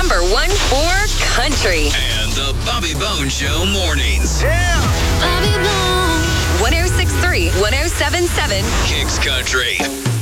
number one for country. And the Bobby Bones Show mornings. Yeah. Bobby Bones. 106.3, 107.7. Kicks Country.